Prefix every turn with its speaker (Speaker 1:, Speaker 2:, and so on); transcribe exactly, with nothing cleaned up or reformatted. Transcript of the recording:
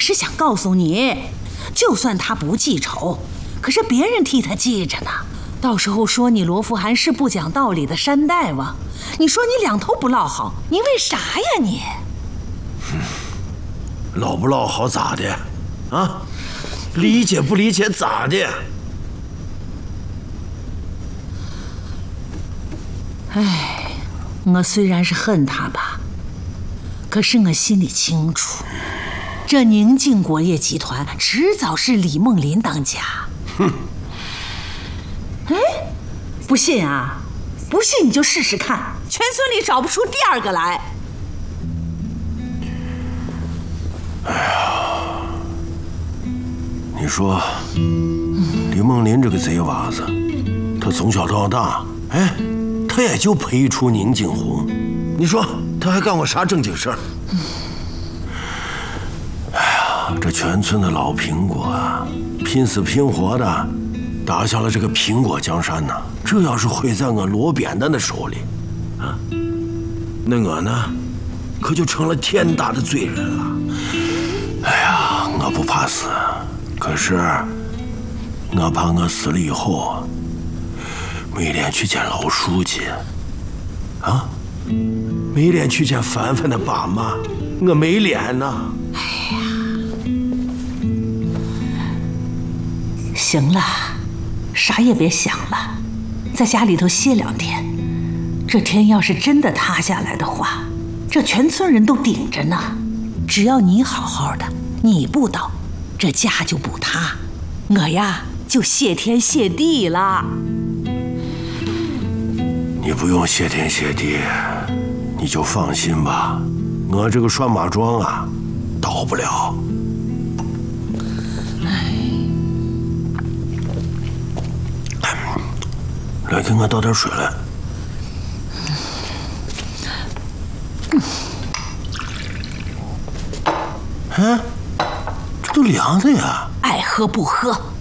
Speaker 1: 是想告诉你，就算他不记仇，可是别人替他记着呢。到时候说你罗福涵是不讲道理的山大王，你说你两头不落好，你为啥呀你？
Speaker 2: 落不落好咋的？啊，理解不理解咋的？
Speaker 1: 哎，我虽然是恨他吧，可是我心里清楚，这宁静果业集团迟早是李梦林当家。
Speaker 2: 哼！
Speaker 1: 哎，不信啊？不信你就试试看，全村里找不出第二个来。
Speaker 2: 哎呀，你说，李梦林这个贼娃子，他从小到大，哎，他也就陪出宁静红。你说他还干过啥正经事儿？哎呀，这全村的老苹果啊，拼死拼活的打下了这个苹果江山呐！这要是毁在我罗扁担的手里，啊，那我呢，可就成了天大的罪人了。哎呀，我不怕死，可是我怕我死了以后没脸去见老书记，啊，没脸去见凡凡的爸妈，我没脸呐。
Speaker 1: 哎呀，行了，啥也别想了，在家里头歇两天。这天要是真的塌下来的话，这全村人都顶着呢。只要你好好的，你不倒，这家就不塌，我呀就谢天谢地了。
Speaker 2: 你不用谢天谢地，你就放心吧，我这个拴马桩啊，倒不了。来，给我倒点水来。嗯，这都凉的呀。
Speaker 1: 爱喝不喝。